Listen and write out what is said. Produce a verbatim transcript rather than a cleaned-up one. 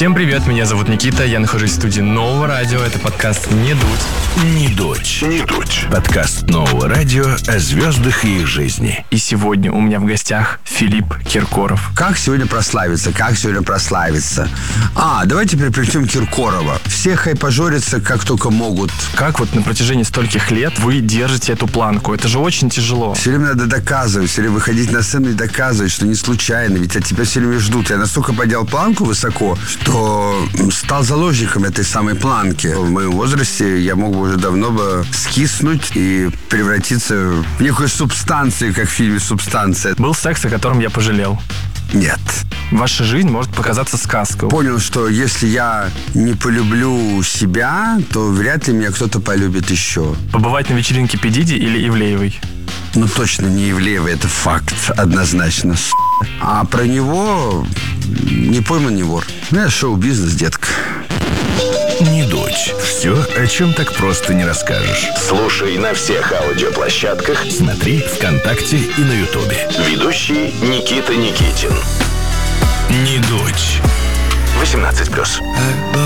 Всем привет, меня зовут Никита, я нахожусь в студии Нового радио, это подкаст «Не дуть». Не дуть, не дуть. Подкаст Нового радио о звездах и их жизни. И сегодня у меня в гостях Филипп Киркоров. Как сегодня прославиться? Как сегодня прославиться? А, давайте переплетем Киркорова. Все хайпажорятся как только могут. Как вот на протяжении стольких лет вы держите эту планку? Это же очень тяжело. Все время надо доказывать, все время выходить на сцену и доказывать, что не случайно, ведь от тебя все время ждут. Я настолько поднял планку высоко, что стал заложником этой самой планки. В моем возрасте я мог бы уже давно бы скиснуть и превратиться в некую субстанцию, как в фильме «Субстанция». Был секс, о котором я пожалел? Нет. Ваша жизнь может показаться сказкой. Понял, что если я не полюблю себя, то вряд ли меня кто-то полюбит еще. Побывать на вечеринке Пи Диди или Ивлеевой? Ну, точно не Ивлеевой, это факт, однозначно. А про него не пойман, не вор. Ну, я шоу-бизнес, детка. Не дуть. Все, о чем так просто не расскажешь. Слушай на всех аудиоплощадках. Смотри ВКонтакте и на Ютубе. Ведущий Никита Никитин. Не дуть. восемнадцать плюс.